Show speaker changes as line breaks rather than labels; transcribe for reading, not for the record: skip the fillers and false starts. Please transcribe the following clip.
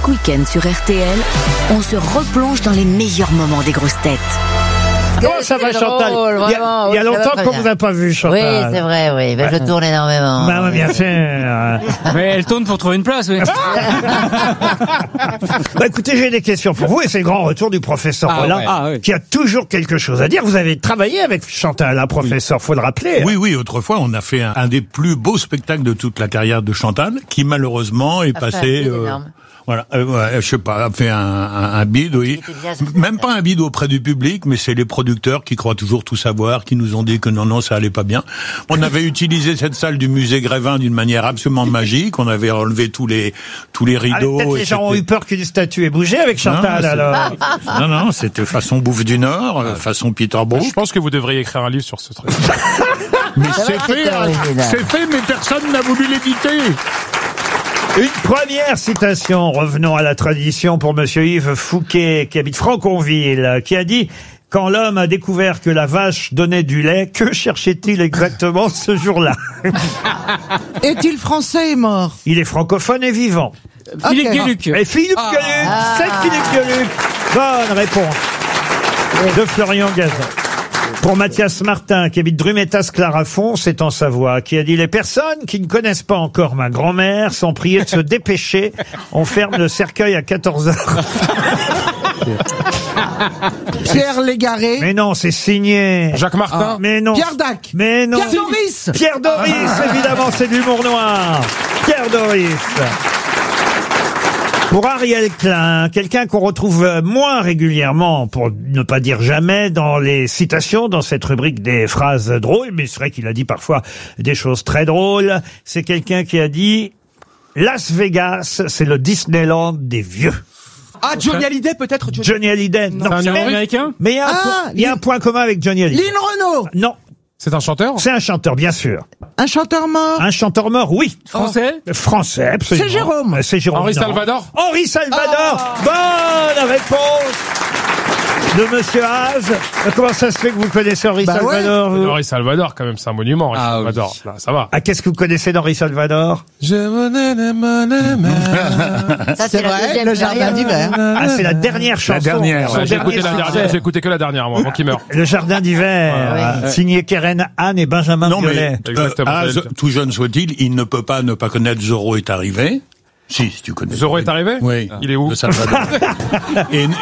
Chaque week-end sur RTL, on se replonge dans les meilleurs moments des grosses têtes.
Comment ça va, Chantal? Il y a longtemps qu'on vous a pas vu, Chantal.
Oui, c'est vrai, oui. Ben, je tourne énormément.
Bah, bien sûr.
Mais elle tourne pour trouver une place, oui.
Bah, écoutez, j'ai des questions pour vous, et c'est le grand retour du professeur Rollin, qui a toujours quelque chose à dire. Vous avez travaillé avec Chantal, un professeur, faut le rappeler.
Oui, autrefois, on a fait un des plus beaux spectacles de toute la carrière de Chantal, qui malheureusement est passé... Voilà, je sais pas, a fait un bide, oui. Même pas un bide auprès du public, mais c'est les producteurs qui croient toujours tout savoir, qui nous ont dit que non, ça allait pas bien. On avait utilisé cette salle du musée Grévin d'une manière absolument magique. On avait enlevé tous les rideaux.
Peut-être les gens ont eu peur qu'une statue ait bougé avec Chantal, alors.
Non, c'était façon Bouffe du Nord, façon Peter Brook.
Je pense que vous devriez écrire un livre sur ce truc.
Mais c'est fait, mais personne n'a voulu l'éditer.
Une première citation, revenons à la tradition, pour monsieur Yves Fouquet, qui habite Franconville, qui a dit: quand l'homme a découvert que la vache donnait du lait, que cherchait-il exactement ce jour-là?
Est-il français et mort?
Il est francophone et vivant.
Philippe Gueluc.
Et Philippe Gueluc, c'est Philippe Gueluc. Bonne réponse de Florian Gazan. Pour Mathias Martin, qui habite Drumetas-Clarafond, c'est en Savoie, qui a dit: les personnes qui ne connaissent pas encore ma grand-mère sont priées de se dépêcher. On ferme le cercueil à 14h.
Pierre Légaré.
Mais non, c'est signé.
Jacques Martin.
Mais non.
Pierre Dac.
Mais non.
Pierre Doris.
Pierre Doris, évidemment, c'est de l'humour noir. Pierre Doris. Pour Ariel Klein, quelqu'un qu'on retrouve moins régulièrement, pour ne pas dire jamais, dans les citations, dans cette rubrique des phrases drôles, mais c'est vrai qu'il a dit parfois des choses très drôles. C'est quelqu'un qui a dit: Las Vegas, c'est le Disneyland des vieux.
Ah, Johnny Hallyday, peut-être?
Johnny Hallyday, non.
C'est un américain?
Mais il y a un point commun avec Johnny Hallyday.
Lynn Renaud.
Non.
C'est un chanteur?
C'est un chanteur, bien sûr.
Un chanteur mort.
Un chanteur mort, oui.
Français?
Français, absolument.
C'est Jérôme.
C'est Jérôme.
Henri
non.
Salvador?
Henri Salvador. Bonne réponse de monsieur Haas. Comment ça se fait que vous connaissez Henri Salvador, vous?
Henri Salvador, quand même, c'est un monument, Henri Salvador. Là, ça va.
Ah, qu'est-ce que vous connaissez d'Henri Salvador?
Ça, c'est vrai, le jardin d'hiver.
Ah, c'est la dernière chanson.
La dernière,
Son
ouais,
J'ai
dernier
écouté la
succès.
dernière, j'ai écouté que la dernière, moi, avant qu'il meure.
Le jardin d'hiver, signé Keren Anne et Benjamin
Non,
Biolay.
mais
Exactement.
tout jeune soit-il, il ne peut pas ne pas connaître Zorro est arrivé. Si tu connais.
Zorro est arrivé?
Oui.
Il est où?
De Salvador. Et